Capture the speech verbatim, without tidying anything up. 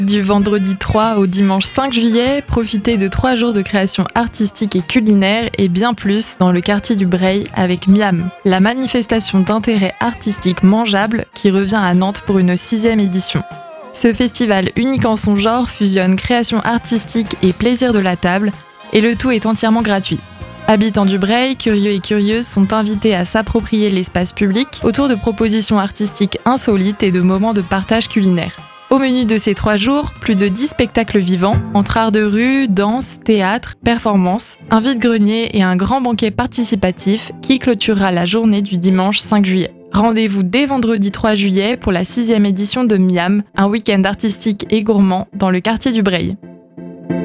Du vendredi trois au dimanche cinq juillet, profitez de trois jours de création artistique et culinaire et bien plus dans le quartier du Breil avec Miam, la manifestation d'intérêt artistique mangeable qui revient à Nantes pour une sixième édition. Ce festival unique en son genre fusionne création artistique et plaisir de la table et le tout est entièrement gratuit. Habitants du Breil, curieux et curieuses sont invités à s'approprier l'espace public autour de propositions artistiques insolites et de moments de partage culinaire. Au menu de ces trois jours, plus de dix spectacles vivants, entre art de rue, danse, théâtre, performance, un vide-grenier et un grand banquet participatif qui clôturera la journée du dimanche cinq juillet. Rendez-vous dès vendredi trois juillet pour la sixième édition de Miam, un week-end artistique et gourmand dans le quartier du Breil.